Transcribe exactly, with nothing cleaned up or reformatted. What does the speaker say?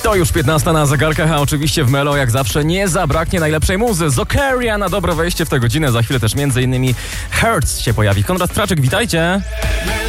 To już piętnasta na zegarkach, a oczywiście w Melo jak zawsze nie zabraknie najlepszej muzy. Zokeria na dobre wejście w tę godzinę, za chwilę też między innymi Hertz się pojawi. Konrad Straczek, witajcie!